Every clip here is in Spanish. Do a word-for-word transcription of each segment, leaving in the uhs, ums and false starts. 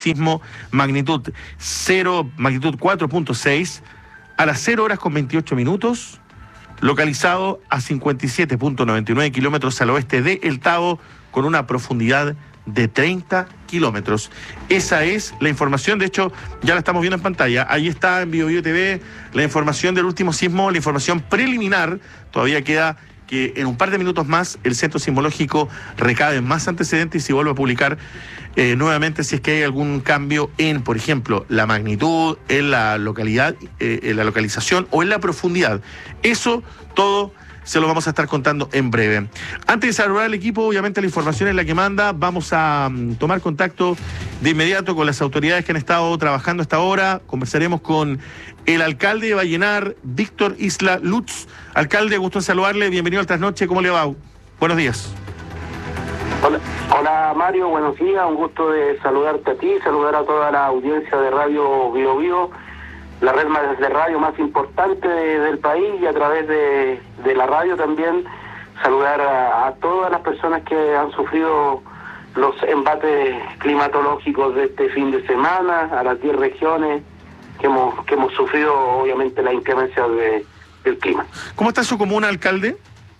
sismo magnitud cero, magnitud cuatro punto seis, a las cero horas con veintiocho minutos, localizado a cincuenta y siete punto noventa y nueve kilómetros al oeste de El Tabo, con una profundidad de treinta kilómetros. Esa es la información, de hecho ya la estamos viendo en pantalla, ahí está en BioBio T V la información del último sismo, la información preliminar. Todavía queda que en un par de minutos más el Centro Sismológico recabe más antecedentes y se vuelve a publicar eh, nuevamente si es que hay algún cambio en, por ejemplo, la magnitud, en la localidad, eh, en la localización o en la profundidad. Eso todo se lo vamos a estar contando en breve. Antes de saludar al equipo, obviamente la información es la que manda. Vamos a um, tomar contacto de inmediato con las autoridades que han estado trabajando hasta ahora. Conversaremos con el alcalde de Vallenar, Víctor Isla Lutz. Alcalde, gusto en saludarle. Bienvenido al Trasnoche. ¿Cómo le va? Buenos días. Hola, hola Mario, buenos días. Un gusto de saludarte a ti, saludar a toda la audiencia de Radio Bio Bio, la red más de radio más importante de, del país, y a través de, de la radio también saludar a, a todas las personas que han sufrido los embates climatológicos de este fin de semana, a las diez regiones que hemos que hemos sufrido obviamente la inclemencia de, del clima. ¿Cómo está su comuna, alcalde?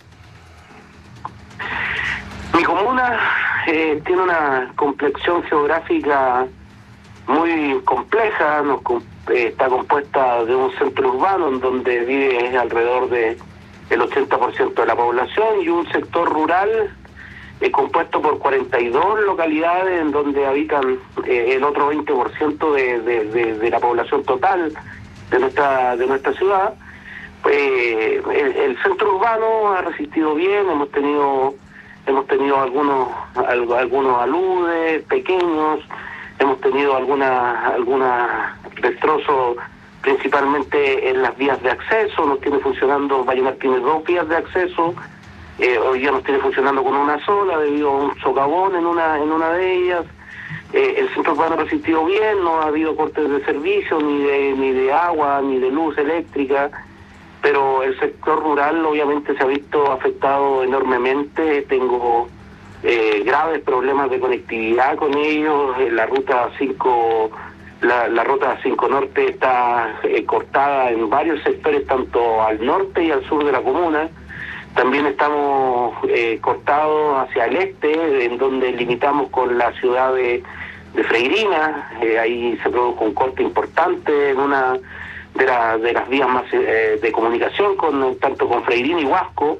Mi comuna eh, tiene una complexión geográfica muy compleja, nos eh, está compuesta de un centro urbano en donde vive alrededor de el ochenta por ciento de la población, y un sector rural eh, compuesto por cuarenta y dos localidades en donde habitan eh, el otro veinte por ciento de, de, de, de la población total de nuestra de nuestra ciudad. Eh, el, el centro urbano ha resistido bien, hemos tenido hemos tenido algunos algunos aludes pequeños. Hemos tenido alguna alguna destrozos principalmente en las vías de acceso. Nos tiene funcionando, Vallenar tiene dos vías de acceso, eh, hoy día nos tiene funcionando con una sola debido a un socavón en una en una de ellas. Eh, el centro urbano ha resistido bien, no ha habido cortes de servicio, ni de, ni de agua, ni de luz eléctrica, pero el sector rural obviamente se ha visto afectado enormemente. Tengo Eh, graves problemas de conectividad con ellos. Eh, la ruta cinco la, la ruta cinco Norte está eh, cortada en varios sectores, tanto al norte y al sur de la comuna. También estamos eh, cortados hacia el este, en donde limitamos con la ciudad de, de Freirina. Eh, ahí se produjo un corte importante en una de, la, de las vías más eh, de comunicación, con tanto con Freirina y Huasco.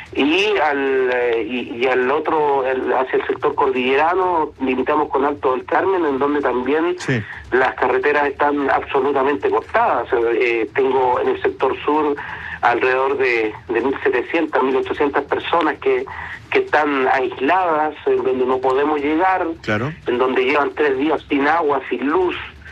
Y al eh, y, y al otro, el, hacia el sector cordillerano, limitamos con Alto del Carmen, en donde también sí. Las carreteras están absolutamente cortadas. Eh, tengo en el sector sur alrededor de, de mil setecientas, mil ochocientas personas que, que están aisladas, en donde no podemos llegar, claro. En donde llevan tres días sin agua, sin luz.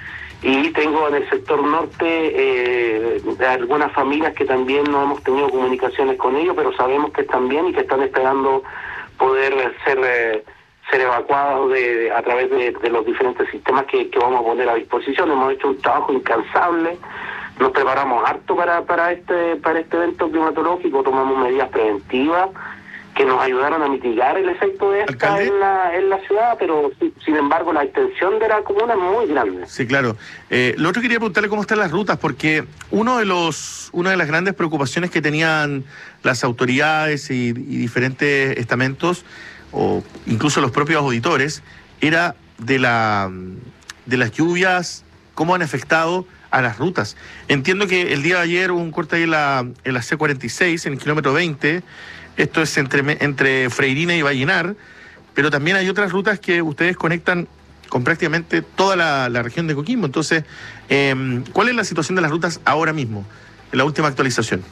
Y tengo en el sector norte eh, algunas familias que también no hemos tenido comunicaciones con ellos, pero sabemos que están bien y que están esperando poder ser eh, ser evacuados de, de, a través de, de los diferentes sistemas que, que vamos a poner a disposición. Hemos hecho un trabajo incansable, nos preparamos harto para para este para este evento climatológico, tomamos medidas preventivas que nos ayudaron a mitigar el efecto de esta en la, en la ciudad, pero sin embargo la extensión de la comuna es muy grande. Sí, claro. Eh, lo otro quería preguntarle cómo están las rutas, porque uno de los una de las grandes preocupaciones que tenían las autoridades y, y diferentes estamentos, o incluso los propios auditores, era de la de las lluvias, cómo han afectado a las rutas. Entiendo que el día de ayer hubo un corte ahí en la, en la C cuarenta y seis, en el kilómetro veinte. Esto es entre, entre Freirina y Vallenar, pero también hay otras rutas que ustedes conectan con prácticamente toda la, la región de Coquimbo. Entonces, eh, ¿cuál es la situación de las rutas ahora mismo, en la última actualización?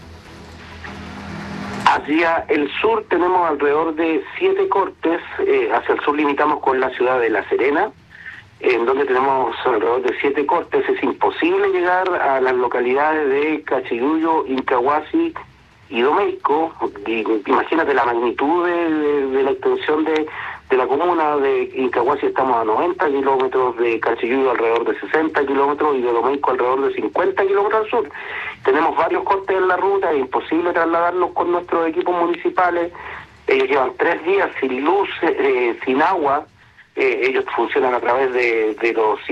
Hacia el sur tenemos alrededor de siete cortes. Eh, hacia el sur limitamos con la ciudad de La Serena, en donde tenemos alrededor de siete cortes. Es imposible llegar a las localidades de Cachiyuyo, Incahuasi y Domeico. Y imagínate la magnitud de, de, de la extensión de, de la comuna. De Incahuasi estamos a noventa kilómetros, de Cachiyuyo alrededor de sesenta kilómetros y de Domeico alrededor de cincuenta kilómetros al sur. Tenemos varios cortes en la ruta, es imposible trasladarlos con nuestros equipos municipales. Ellos llevan tres días sin luz, eh, sin agua. Eh, ellos funcionan a través de, de los